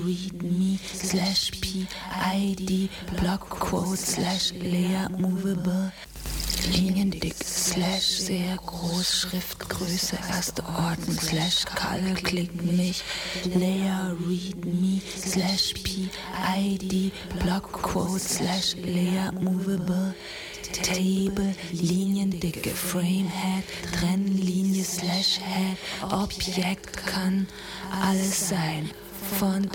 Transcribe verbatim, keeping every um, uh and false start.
read me slash p I D block quote slash layer movable Liniendick slash sehr groß Schriftgröße erste Ordnung slash Color klick mich layer read me slash p I D block quote slash layer movable Table, Liniendicke, Framehead, Trennlinie slash Head, Objekt kann alles sein. Font